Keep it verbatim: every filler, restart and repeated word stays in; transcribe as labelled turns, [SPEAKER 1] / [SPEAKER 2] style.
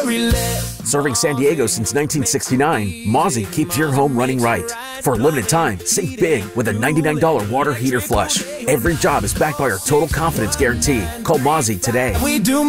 [SPEAKER 1] relent.
[SPEAKER 2] Serving San Diego since nineteen sixty-nine, Mozzie keeps your home running right. For a limited time, save big with a ninety-nine dollar water heater flush. Every job is backed by our Total Confidence Guarantee. Call Mozzie today.
[SPEAKER 1] We do